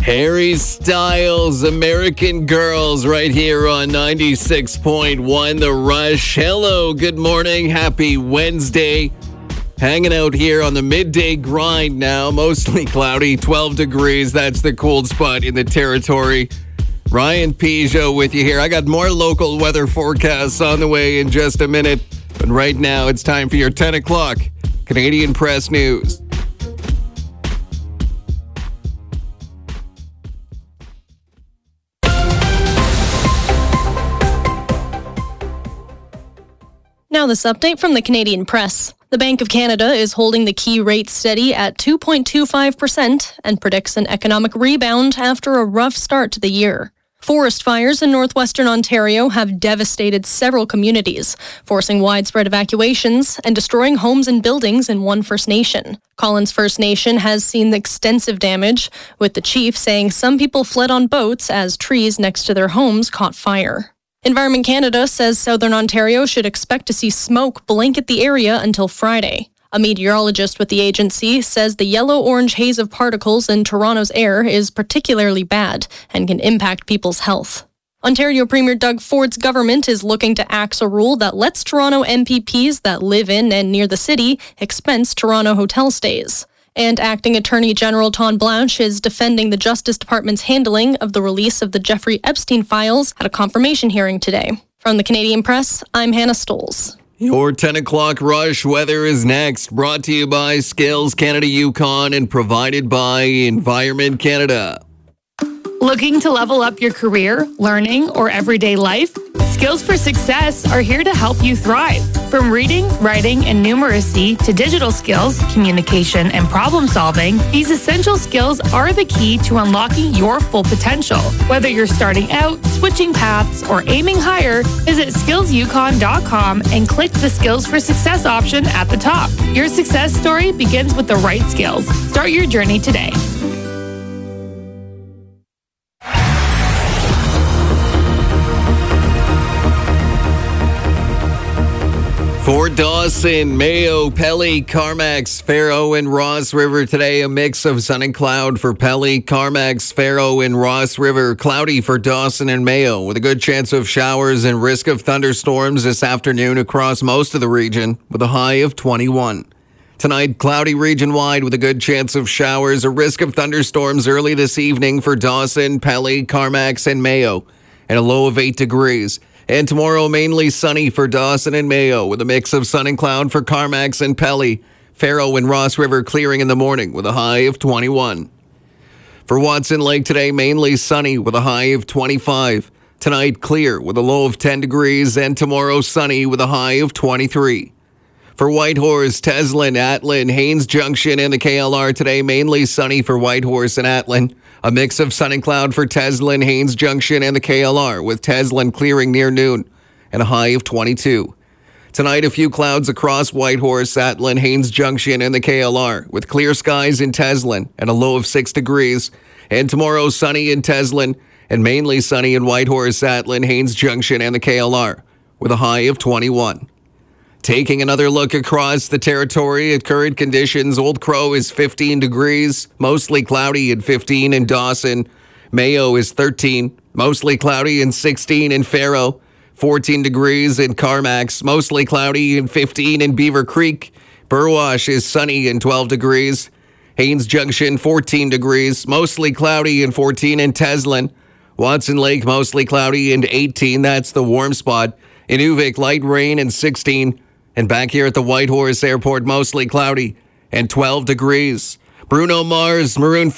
Harry Styles, American Girls, right here on 96.1 The Rush. Hello, good morning, happy Wednesday. Hanging out here on the midday grind now, mostly cloudy, 12 degrees. That's the cold spot in the territory. Ryan Peugeot with you here. I got more local weather forecasts on the way in just a minute. But right now, it's time for your 10 o'clock Canadian Press News. Now this update from the Canadian Press. The Bank of Canada is holding the key rate steady at 2.25% and predicts an economic rebound after a rough start to the year. Forest fires in northwestern Ontario have devastated several communities, forcing widespread evacuations and destroying homes and buildings in one First Nation. Collins First Nation has seen extensive damage, with the chief saying some people fled on boats as trees next to their homes caught fire. Environment Canada says Southern Ontario should expect to see smoke blanket the area until Friday. A meteorologist with the agency says the yellow-orange haze of particles in Toronto's air is particularly bad and can impact people's health. Ontario Premier Doug Ford's government is looking to axe a rule that lets Toronto MPPs that live in and near the city expense Toronto hotel stays. And Acting Attorney General Tom Blanche is defending the Justice Department's handling of the release of the Jeffrey Epstein files at a confirmation hearing today. From the Canadian Press, I'm Hannah Stoles. Your 10 o'clock rush weather is next, brought to you by Scales Canada Yukon and provided by Environment Canada. Looking to level up your career, learning, or everyday life? Skills for Success are here to help you thrive. From reading, writing, and numeracy to digital skills, communication, and problem solving, these essential skills are the key to unlocking your full potential. Whether you're starting out, switching paths, or aiming higher, visit skillsyukon.com and click the Skills for Success option at the top. Your success story begins with the right skills. Start your journey today. For Dawson, Mayo, Pelly, Carmacks, Faro, and Ross River today, a mix of sun and cloud for Pelly, Carmacks, Faro, and Ross River. Cloudy for Dawson and Mayo, with a good chance of showers and risk of thunderstorms this afternoon across most of the region, with a high of 21. Tonight, cloudy region-wide with a good chance of showers, a risk of thunderstorms early this evening for Dawson, Pelly, Carmacks, and Mayo, and a low of 8 degrees. And tomorrow, mainly sunny for Dawson and Mayo, with a mix of sun and cloud for Carmacks and Pelly. Faro and Ross River clearing in the morning with a high of 21. For Watson Lake today, mainly sunny with a high of 25. Tonight, clear with a low of 10 degrees. And tomorrow, sunny with a high of 23. For Whitehorse, Teslin, Atlin, Haines Junction, and the KLR today, mainly sunny for Whitehorse and Atlin. A mix of sun and cloud for Teslin, Haines Junction, and the KLR, with Teslin clearing near noon and a high of 22. Tonight, a few clouds across Whitehorse, Atlin, Haines Junction, and the KLR, with clear skies in Teslin and a low of 6 degrees. And tomorrow, sunny in Teslin and mainly sunny in Whitehorse, Atlin, Haines Junction, and the KLR, with a high of 21. Taking another look across the territory at current conditions, Old Crow is 15 degrees, mostly cloudy at 15 in Dawson. Mayo is 13, mostly cloudy and 16 in Faro. 14 degrees in Carmacks, mostly cloudy and 15 in Beaver Creek. Burwash is sunny and 12 degrees. Haines Junction, 14 degrees, mostly cloudy and 14 in Teslin. Watson Lake, mostly cloudy and 18. That's the warm spot. Inuvik, light rain and 16. And back here at the Whitehorse Airport, mostly cloudy and 12 degrees. Bruno Mars, Maroon